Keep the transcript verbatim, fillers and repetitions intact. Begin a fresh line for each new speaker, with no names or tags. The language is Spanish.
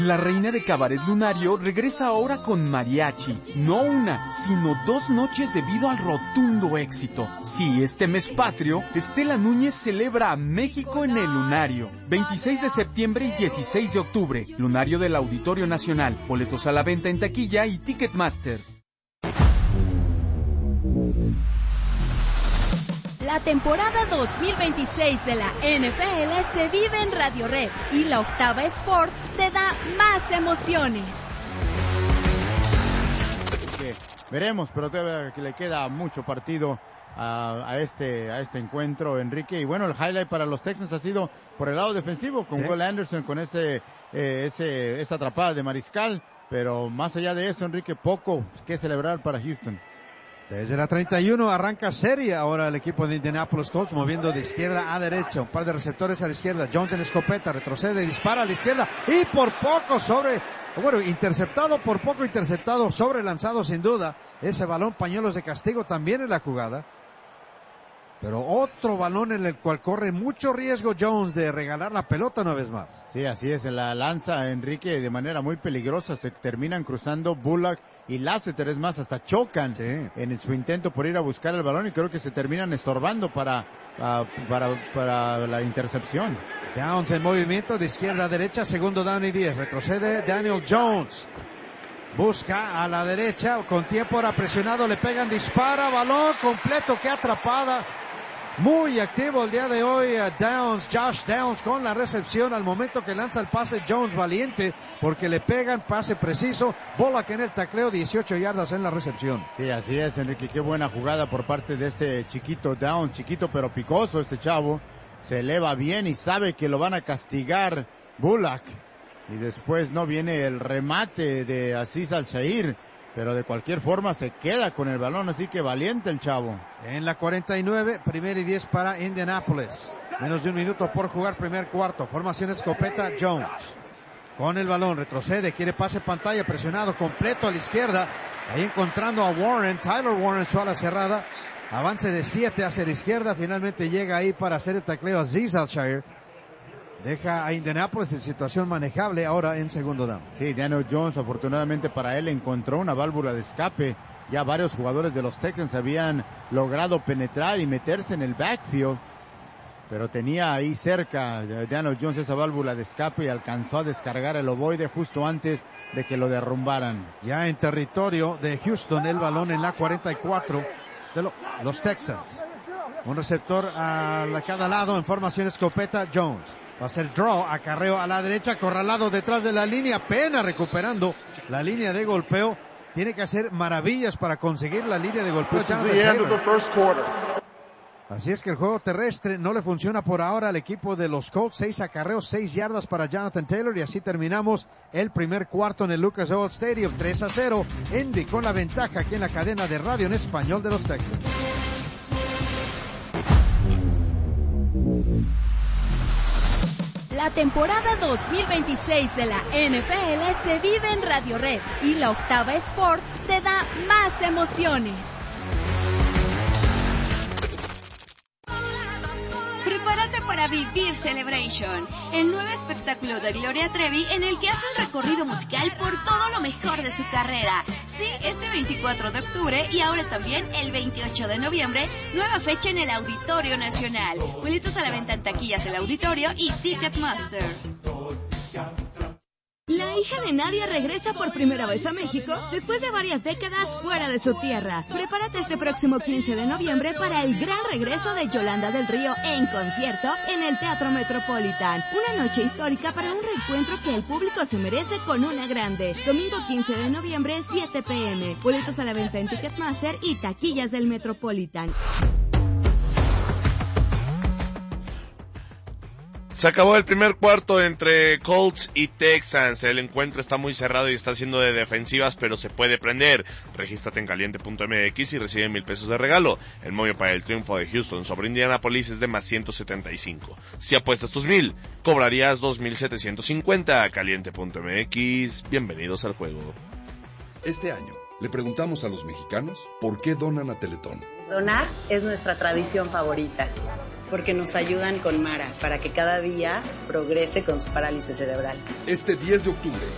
La reina de Cabaret Lunario regresa ahora con mariachi. No una, sino dos noches debido al rotundo éxito. Sí, este mes patrio, Estela Núñez celebra a México en el Lunario. veintiséis de septiembre y dieciséis de octubre. Lunario del Auditorio Nacional. Boletos a la venta en taquilla y Ticketmaster.
La temporada dos mil veintiséis de la N F L se vive en Radio Red y la Octava Sports te da más emociones.
Que veremos, pero todavía que le queda mucho partido a, a este a este encuentro, Enrique. Y bueno, el highlight para los Texans ha sido por el lado defensivo, con ¿sí? Will Anderson, con ese, eh, ese esa atrapada de Mariscal. Pero más allá de eso, Enrique, poco que celebrar para Houston.
Desde la treinta y uno arranca serie ahora el equipo de Indianapolis Colts, moviendo de izquierda a derecha, un par de receptores a la izquierda, Jones en escopeta, retrocede, dispara a la izquierda y por poco sobre, bueno, interceptado, por poco interceptado, sobre lanzado sin duda, ese balón, pañuelos de castigo también en la jugada. Pero otro balón en el cual corre mucho riesgo Jones de regalar la pelota una vez más.
Sí, así es, en la lanza, Enrique, de manera muy peligrosa, se terminan cruzando Bullock y Lasseter, es más, hasta chocan sí. en su intento por ir a buscar el balón y creo que se terminan estorbando para, uh, para, para la intercepción.
Downs en movimiento de izquierda a derecha, segundo down y diez, retrocede Daniel Jones. Busca a la derecha, con tiempo ahora presionado, le pegan, dispara, balón completo, qué atrapada. Muy activo el día de hoy uh, Downs, Josh Downs con la recepción al momento que lanza el pase. Jones valiente porque le pegan, pase preciso, Bullock en el tacleo, dieciocho yardas en la recepción.
Sí, así es, Enrique, qué buena jugada por parte de este chiquito Downs, chiquito pero picoso este chavo, se eleva bien y sabe que lo van a castigar Bullock y después no viene el remate de Aziz Al-Shaair. Pero de cualquier forma se queda con el balón, así que valiente el chavo.
En la cuarenta y nueve, primera y diez para Indianapolis. Menos de un minuto por jugar primer cuarto. Formación escopeta, Jones. Con el balón, retrocede, quiere pase pantalla, presionado, completo a la izquierda. Ahí encontrando a Warren, Tyler Warren, su ala cerrada. Avance de siete hacia la izquierda, finalmente llega ahí para hacer el tacleo a Aziz Al-Shaair. Deja a Indianapolis en situación manejable ahora en segundo down.
Sí, Daniel Jones, afortunadamente para él, encontró una válvula de escape. Ya varios jugadores de los Texans habían logrado penetrar y meterse en el backfield. Pero tenía ahí cerca Daniel Jones esa válvula de escape y alcanzó a descargar el ovoide justo antes de que lo derrumbaran.
Ya en territorio de Houston, el balón en la cuarenta y cuatro de lo, los Texans. Un receptor a cada lado en formación escopeta, Jones. Va a ser draw, acarreo a la derecha, acorralado detrás de la línea, apenas recuperando la línea de golpeo. Tiene que hacer maravillas para conseguir la línea de golpeo. Así es que el juego terrestre no le funciona por ahora al equipo de los Colts. Seis acarreos, seis yardas para Jonathan Taylor y así terminamos el primer cuarto en el Lucas Oil Stadium. tres a cero, Indy con la ventaja aquí en la cadena de radio en español de los Texans.
La temporada dos mil veintiséis de la N F L se vive en Radio Red y la Octava Sports te da más emociones.
Prepárate para vivir Celebration, el nuevo espectáculo de Gloria Trevi en el que hace un recorrido musical por todo lo mejor de su carrera. Sí, este veinticuatro de octubre y ahora también el veintiocho de noviembre, nueva fecha en el Auditorio Nacional. Boletos a la venta en taquillas del auditorio y Ticketmaster. La hija de Nadia regresa por primera vez a México después de varias décadas fuera de su tierra. Prepárate este próximo quince de noviembre para el gran regreso de Yolanda del Río en concierto en el Teatro Metropolitan. Una noche histórica para un reencuentro que el público se merece con una grande. Domingo quince de noviembre, siete p m Boletos a la venta en Ticketmaster y taquillas del Metropolitan.
Se acabó el primer cuarto entre Colts y Texans. El encuentro está muy cerrado y está siendo de defensivas, pero se puede prender. Regístrate en caliente punto m x y recibe mil pesos de regalo. El momio para el triunfo de Houston sobre Indianapolis es de más ciento setenta y cinco. Si apuestas tus mil, cobrarías dos mil setecientos cincuenta. caliente punto m x, bienvenidos al juego.
Este año le preguntamos a los mexicanos por qué donan a Teletón.
Donar es nuestra tradición favorita, porque nos ayudan con Mara para que cada día progrese con su parálisis cerebral.
Este diez de octubre,